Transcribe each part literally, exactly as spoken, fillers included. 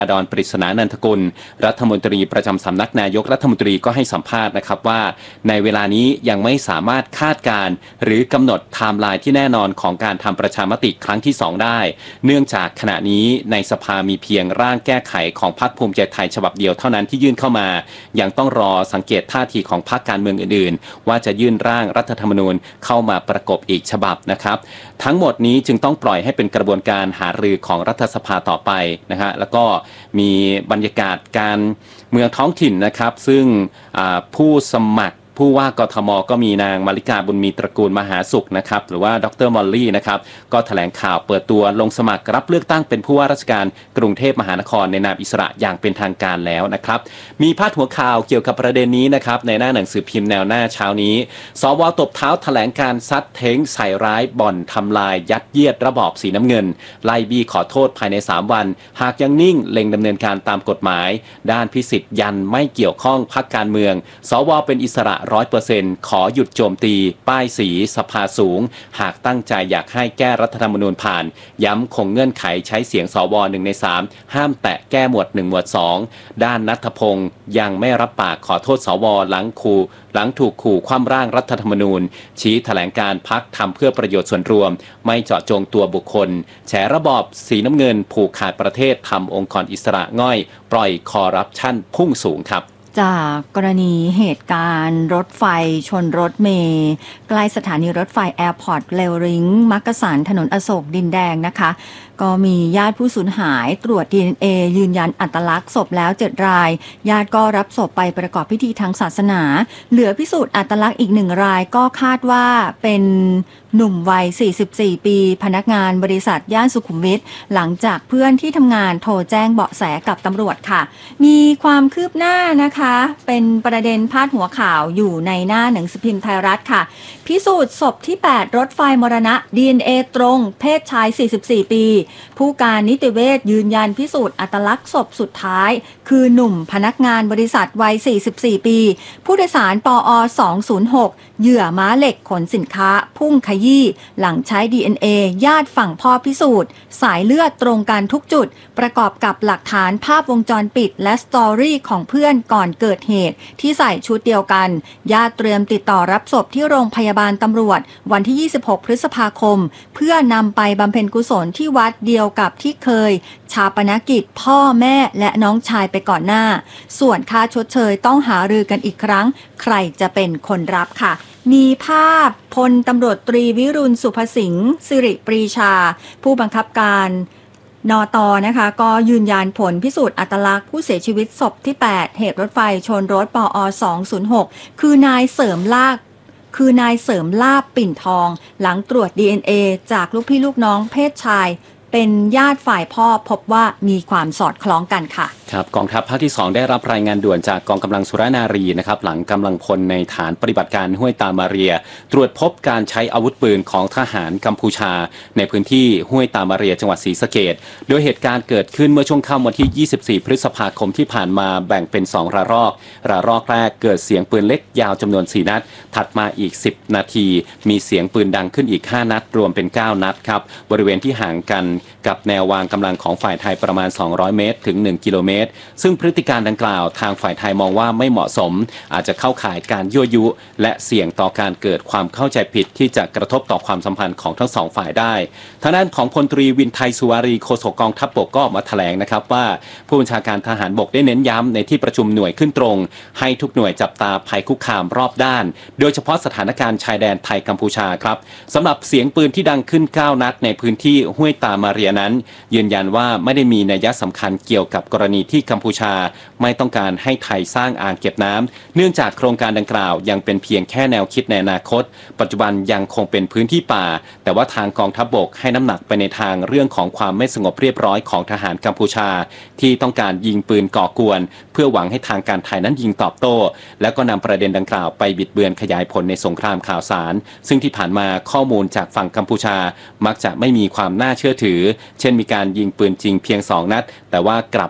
ดอนปริศนานันทกุลรัฐมนตรีประจำสำนักนายกรัฐมนตรีก็ให้สัมภาษณ์นะครับว่าในเวลานี้ยังไม่สามารถคาดการณ์หรือกำหนดไทม์ไลน์ที่แน่นอนของการทำประชามติครั้งที่สองได้เนื่องจากขณะนี้ในสภามีเพียงร่างแก้ไขของพรรคภูมิใจไทยฉบับเดียวเท่านั้นที่ยื่นเข้ามายังต้องรอสังเกตท่าทีของพรรคการเมืองอื่นๆว่าจะยื่นร่างรัฐธรรมนูญเข้ามาประกบอีกฉบับนะครับทั้งหมดนี้จึงต้องปล่อยให้เป็นกระบวนการหารือของรัฐสภาต่อไปนะฮะแล้วก็มีบรรยากาศการเมืองท้องถิ่นนะครับซึ่งผู้สมัครผู้ว่ากทมก็มีนางมาริกาบุญมีตระกูลมหาสุขนะครับหรือว่าดรมอลลี่นะครับก็แถลงข่าวเปิดตัวลงสมัครรับเลือกตั้งเป็นผู้ว่าราชการกรุงเทพมหานครในนามอิสระอย่างเป็นทางการแล้วนะครับมีพาดหัวข่าวเกี่ยวกับประเด็นนี้นะครับในหน้าหนังสือพิมพ์แนวหน้าเช้านี้สวตบเท้าแถลงการซัดเท้งใส่ร้ายบ่อนทำลายยัดเยียดระบอบสีน้ำเงินไล่บี้ขอโทษภายในสามวันหากยังนิ่งเล็งดำเนินการตามกฎหมายด้านพิสิทธิ์ยันไม่เกี่ยวข้องพรรคการเมืองสวเป็นอิสระ ร้อยเปอร์เซ็นต์ขอหยุดโจมตีป้ายสีสภาสูงหากตั้งใจอยากให้แก้รัฐธรรมนูญผ่านย้ำคงเงื่อนไขใช้เสียงสวหนึ่งในสามห้ามแตะแก้หมวดหนึ่งหมวดสองด้านณัฐพงศ์ยังไม่รับปากขอโทษสวหลังขู่หลังถูกขู่คว่ำร่างรัฐธรรมนูญชี้แถลงการพรรคทำเพื่อประโยชน์ส่วนรวมไม่เจาะจงตัวบุคคลแฉระบอบสีน้ำเงินผูกขาดประเทศทำองค์กรอิสระง่อยปล่อยคอร์รัปชันพุ่งสูงครับจากกรณีเหตุการณ์รถไฟชนรถเมล์ใกล้สถานีรถไฟแอร์พอร์ตเรลลิงมักกะสันถนนอโศกดินแดงนะคะก็มีญาติผู้สูญหายตรวจ ดี เอ็น เอ ยืนยันอัตลักษณ์ศพแล้วเจ็ดรายญาติก็รับศพไปประกอบพิธีทางศาสนาเหลือพิสูจน์อัตลักษณ์อีกหนึ่งรายก็คาดว่าเป็นหนุ่มวัยสี่สิบสี่ปีพนักงานบริษัทย่านสุขุมวิทหลังจากเพื่อนที่ทำงานโทรแจ้งเบาะแสกับตำรวจค่ะมีความคืบหน้านะคะเป็นประเด็นพาดหัวข่าวอยู่ในหน้าหนังสือพิมพ์ไทยรัฐค่ะพิสูจน์ศพที่แปดรถไฟมรณะ ดี เอ็น เอ ตรงเพศชายสี่สิบสี่ปีผู้การนิติเวชยืนยันพิสูจน์อัตลักษณ์ศพสุดท้ายคือหนุ่มพนักงานบริษัทวัยสี่สิบสี่ปีผู้โดยสารปอสองศูนย์หกเหยื่อม้าเหล็กขนสินค้าพุ่งขยี้หลังใช้ ดี เอ็น เอ ญาติฝั่งพ่อพิสูจน์สายเลือดตรงกันทุกจุดประกอบกับหลักฐานภาพวงจรปิดและสตอรี่ของเพื่อนก่อนเกิดเหตุที่ใส่ชุดเดียวกันญาติเตรียมติดต่อรับศพที่โรงพยาบาลตำรวจวันที่ยี่สิบหกพฤษภาคมเพื่อนำไปบำเพ็ญกุศลที่วัดเดียวกับที่เคยชาปนกิจพ่อแม่และน้องชายไปก่อนหน้าส่วนค่าชดเชยต้องหารือกันอีกครั้งใครจะเป็นคนรับค่ะมีภาพพลตำรวจตรีวิรุณสุภสิงห์สิริปรีชาผู้บังคับการนตนะคะก็ยืนยันผลพิสูจน์อัตลักษณ์ผู้เสียชีวิตศพที่แปดเหตุรถไฟชนรถปอสองศูนย์หกคือนายเสริมลากคือนายเสริมลาบปิ่นทองหลังตรวจ ดี เอ็น เอ จากลูกพี่ลูกน้องเพศชายเป็นญาติฝ่ายพ่อพบว่ามีความสอดคล้องกันค่ะครับกองทัพภาคที่สองได้รับรายงานด่วนจากกองกำลังสุรนารีนะครับหลังกำลังพลในฐานปฏิบัติการห้วยตามาเรียตรวจพบการใช้อาวุธปืนของทหารกัมพูชาในพื้นที่ห้วยตามาเรียจังหวัดศรีสะเกษโดยเหตุการณ์เกิดขึ้นเมื่อช่วงค่ำวันที่ยี่สิบสี่พฤษภาคมที่ผ่านมาแบ่งเป็นสองระลอกระลอกแรกเกิดเสียงปืนเล็กยาวจำนวนสี่นัดถัดมาอีกสิบนาทีมีเสียงปืนดังขึ้นอีกห้านัดรวมเป็นเก้านัดครับบริเวณที่ห่างกันกับแนววางกำลังของฝ่ายไทยประมาณสองร้อยเมตรถึงหนึ่งกิโลเมตรซึ่งพฤติการดังกล่าวทางฝ่ายไทยมองว่าไม่เหมาะสมอาจจะเข้าข่ายการยั่วยุและเสี่ยงต่อการเกิดความเข้าใจผิดที่จะกระทบต่อความสัมพันธ์ของทั้งสองฝ่ายได้ทางด้านของพลตรีวินไทยสุวารีโฆษกกองทัพบกก็ออกมาแถลงนะครับว่าผู้บัญชาการทหารบกได้เน้นย้ำในที่ประชุมหน่วยขึ้นตรงให้ทุกหน่วยจับตาภัยคุกคามรอบด้านโดยเฉพาะสถานการณ์ชายแดนไทยกัมพูชาครับสำหรับเสียงปืนที่ดังขึ้นเก้านัดในพื้นที่ห้วยตามาเรียนั้นยืนยันว่าไม่ได้มีนัยสำคัญเกี่ยวกับกรณีที่กัมพูชาไม่ต้องการให้ไทยสร้างอ่างเก็บน้ำเนื่องจากโครงการดังกล่าวยังเป็นเพียงแค่แนวคิดในอนาคตปัจจุบันยังคงเป็นพื้นที่ป่าแต่ว่าทางกองทัพบกให้น้ำหนักไปในทางเรื่องของความไม่สงบเรียบร้อยของทหารกัมพูชาที่ต้องการยิงปืนก่อกวนเพื่อหวังให้ทางการไทยนั้นยิงตอบโต้แล้วก็นำประเด็นดังกล่าวไปบิดเบือนขยายผลในสงครามข่าวสารซึ่งที่ผ่านมาข้อมูลจากฝั่งกัมพูชามักจะไม่มีความน่าเชื่อถือเช่นมีการยิงปืนจริงเพียงสองนัดแต่ว่ากลับเอาไป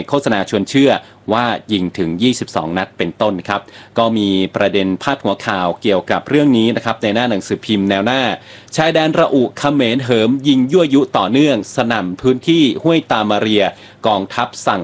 โฆษณาชวนเชื่อว่ายิงถึงยี่สิบสองนัดเป็นต้นครับก็มีประเด็นพาดหัวข่าวเกี่ยวกับเรื่องนี้นะครับในหน้าหนังสือพิมพ์แนวหน้าชายแดนระอุเขมรเหิมยิงยั่วยุต่อเนื่องสนั่นพื้นที่ห้วยตามาเรียกองทัพสั่ง